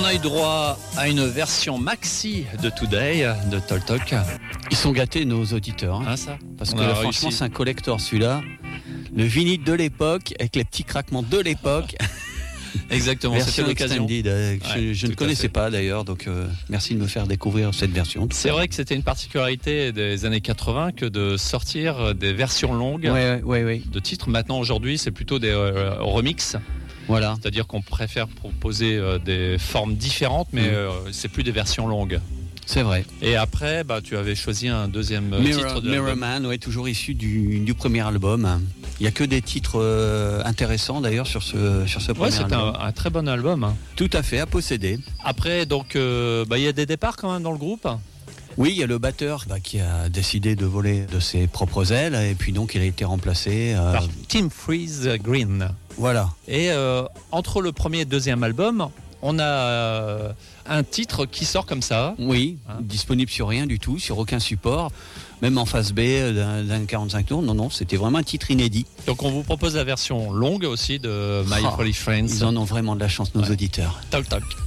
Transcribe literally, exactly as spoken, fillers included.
On a eu droit à une version maxi de Today de Talk Talk. Ils sont gâtés nos auditeurs. Hein, Hein, ça parce On que a là, réussi. franchement, c'est un collector celui-là. Le vinyle de l'époque, avec les petits craquements de l'époque. Exactement, c'était Version l'occasion. extended, euh, je, Ouais, je ne tout à connaissais fait. pas d'ailleurs, donc euh, merci de me faire découvrir cette version. C'est vrai que c'était une particularité des années quatre-vingts que de sortir des versions longues Ouais, ouais, ouais. de titres. Maintenant, aujourd'hui, c'est plutôt des euh, remixes. Voilà. C'est-à-dire qu'on préfère proposer euh, des formes différentes, mais Mm. euh, c'est plus des versions longues. C'est vrai. Et après, bah, tu avais choisi un deuxième euh, Mirror, titre de Mirror l'album. Man, ouais, toujours issu du, du premier album. Il n'y a que des titres euh, intéressants d'ailleurs sur ce, sur ce Ouais, premier c'est album. un, un très bon album. Tout à fait, à posséder. Après, donc, euh, bah, il y a des départs quand même dans le groupe. Oui, il y a le batteur bah, qui a décidé de voler de ses propres ailes et puis donc il a été remplacé. euh, Par Tim Freeze Green. Voilà. Et euh, entre le premier et le deuxième album, on a euh, un titre qui sort comme ça. Oui, Hein. disponible sur rien du tout, sur aucun support, même en face B d'un, d'un quarante-cinq tours. Non, non, c'était vraiment un titre inédit. Donc on vous propose la version longue aussi de My Ah, Holy Friends. Ils en ont vraiment de la chance, nos Ouais. auditeurs. Talk Talk.